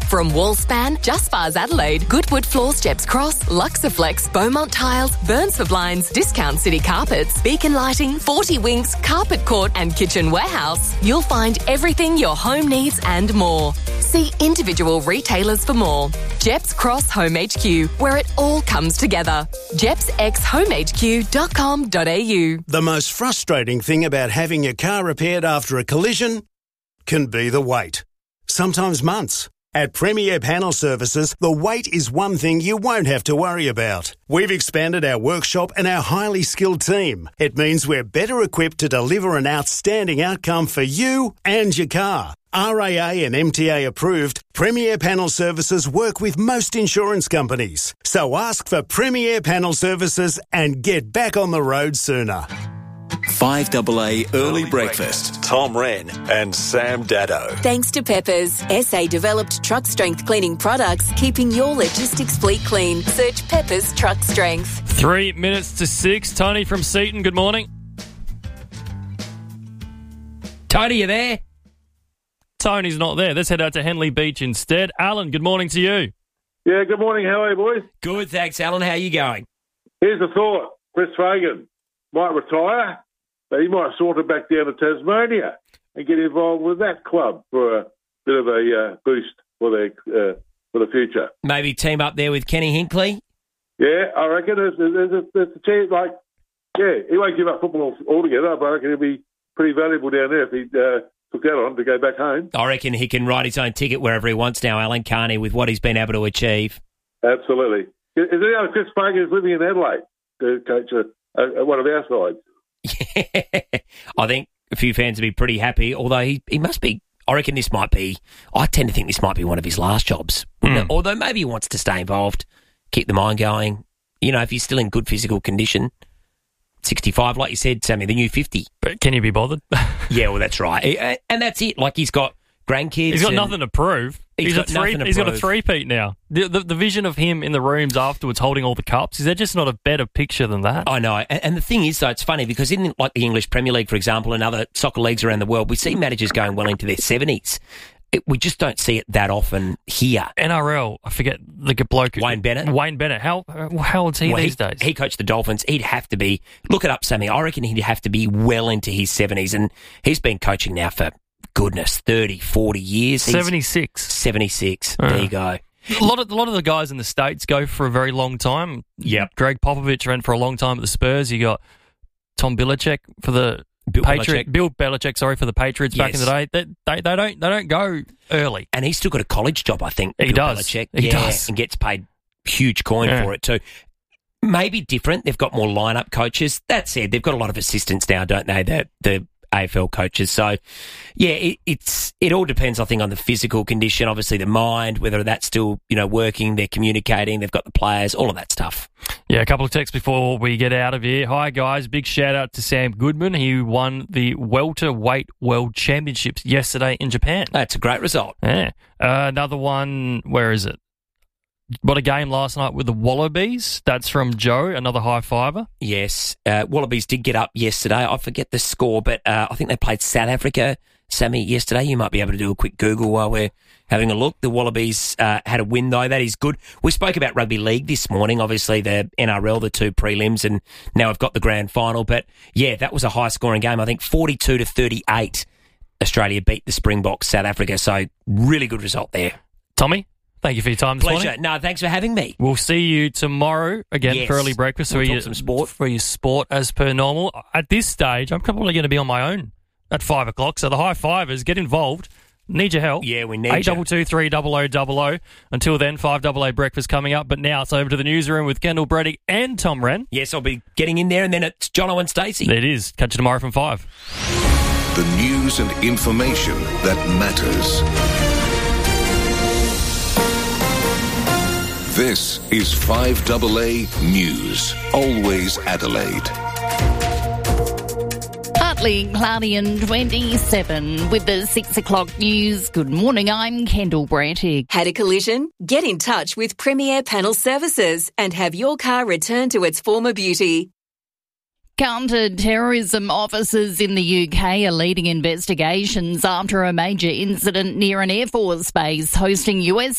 From Wallspan, Just Bars Adelaide, Goodwood Floors, Jeps Cross, Luxaflex, Beaumont Tiles, Burns for Blinds, Discount City Carpets, Beacon Lighting, 40 Winks, Carpet Court and Kitchen Warehouse, you'll find everything your home needs and more. See individual retailers for more. Jeps Cross Home HQ, where it all comes together. jepsxhomehq.com.au. The most frustrating thing about having your car repaired after a collision can be the wait. Sometimes months. At Premier Panel Services, the wait is one thing you won't have to worry about. We've expanded our workshop and our highly skilled team. It means we're better equipped to deliver an outstanding outcome for you and your car. RAA and MTA approved, Premier Panel Services work with most insurance companies. So ask for Premier Panel Services and get back on the road sooner. 5AA Early Breakfast. Tom Wren and Sam Dado. Thanks to Peppers, SA-developed truck strength cleaning products, keeping your logistics fleet clean. Search Peppers Truck Strength. 3 minutes to 6. Tony from Seaton, good morning. Tony, you there? Tony's not there. Let's head out to Henley Beach instead. Alan, good morning to you. Yeah, good morning. How are you, boys? Good, thanks, Alan. How are you going? Here's the thought. Chris Fagan might retire, but he might sort it back down to Tasmania and get involved with that club for a bit of a boost for the future. Maybe team up there with Kenny Hinkley? Yeah, I reckon there's a chance. Like, yeah, he won't give up football altogether, but I reckon he'll be pretty valuable down there if he took that on to go back home. I reckon he can write his own ticket wherever he wants now, Alan, can't he, with what he's been able to achieve? Absolutely. Is there any other Chris Fagan is living in Adelaide to coach one of our sides? I think a few fans would be pretty happy, although he must be. I reckon this might be. I tend to think this might be one of his last jobs. Although maybe he wants to stay involved, keep the mind going. You know, if he's still in good physical condition, 65, like you said, Sammy, the new 50. But can you be bothered? Yeah, well, that's right. And that's it. Like, he's got grandkids. He's got nothing to prove. He's got a three-peat now. The vision of him in the rooms afterwards holding all the cups, is there just not a better picture than that? I know. And the thing is, though, it's funny because in like the English Premier League, for example, and other soccer leagues around the world, we see managers going well into their 70s. We just don't see it that often here. NRL, I forget the bloke. Wayne Bennett. How old's he these days? He coached the Dolphins. He'd have to be, look it up, Sammy, I reckon he'd have to be well into his 70s. And he's been coaching now for, goodness, 30, 40 years. 76. 76. There you go. A lot of the guys in the States go for a very long time. Yep. Greg Popovich ran for a long time at the Spurs. You got Tom Belichick for the Bill Belichick, for the Patriots back in the day. They don't go early. And he's still got a college job, I think. He does. Belichick. He does. And gets paid huge coin for it too. Maybe different. They've got more lineup coaches. That said, they've got a lot of assistants now, don't they? The AFL coaches. So, yeah, it all depends, I think, on the physical condition, obviously the mind, whether that's still, working, they're communicating, they've got the players, all of that stuff. Yeah, a couple of texts before we get out of here. Hi, guys. Big shout-out to Sam Goodman. He won the welterweight world championships yesterday in Japan. That's a great result. Yeah. Another one, where is it? What a game last night with the Wallabies. That's from Joe, another high fiver. Yes. Wallabies did get up yesterday. I forget the score, but I think they played South Africa, Sammy, yesterday. You might be able to do a quick Google while we're having a look. The Wallabies had a win, though. That is good. We spoke about rugby league this morning, obviously the NRL, the two prelims, and now we've got the grand final. But, yeah, that was a high-scoring game. I think 42-38, Australia beat the Springboks, South Africa. So, really good result there. Tommy? Thank you for your time this Pleasure. morning. No, thanks for having me. We'll see you tomorrow again for early breakfast. We'll talk some sport. For your sport as per normal. At this stage, I'm probably going to be on my own at 5 o'clock. So the high fivers, get involved. Need your help. Yeah, we need 822-300-00. Until then, 5AA breakfast coming up. But now it's over to the newsroom with Kendall Bredig and Tom Wren. Yes, I'll be getting in there, and then it's Jono and Stacey. It is. Catch you tomorrow from 5. The news and information that matters. This is 5AA News. Always Adelaide. Partly cloudy and 27 with the 6 o'clock news. Good morning, I'm Kendall Brantig. Had a collision? Get in touch with Premier Panel Services and have your car returned to its former beauty. Counter-terrorism officers in the UK are leading investigations after a major incident near an Air Force base hosting US